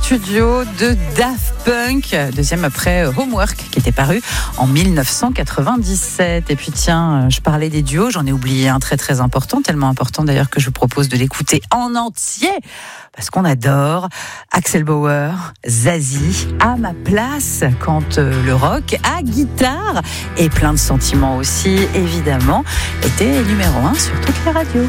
studio de Daft Punk, deuxième après Homework qui était paru en 1997. Et puis tiens, je parlais des duos, j'en ai oublié un très très important, tellement important d'ailleurs que je vous propose de l'écouter en entier parce qu'on adore. Axel Bauer, Zazie, à ma place quand le rock à guitare et plein de sentiments aussi évidemment était numéro 1 sur toutes les radios.